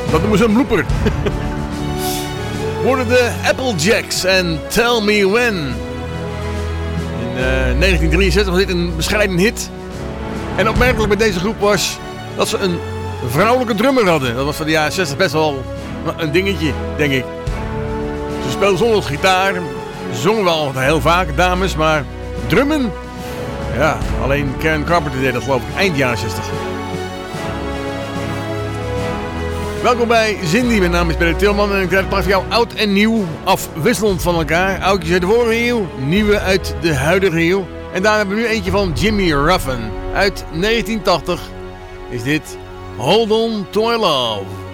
Dat noemen ze een blooper. Worden de Applejacks en Tell Me When. In 1963 was dit een bescheiden hit. En opmerkelijk bij deze groep was dat ze een vrouwelijke drummer hadden. Dat was van de jaren 60 best wel een dingetje, denk ik. Ze speelden zonder gitaar. Zongen wel heel vaak, dames, maar drummen? Ja, alleen Karen Carpenter deed dat, geloof ik, eind jaren 60. Welkom bij Cindy, mijn naam is Peter Tilman en ik draai het maar voor jou oud en nieuw afwisselend van elkaar. Oudjes uit de vorige eeuw, nieuwe uit de huidige eeuw. En daar hebben we nu eentje van Jimmy Ruffin. Uit 1980 is dit Hold On To My Love.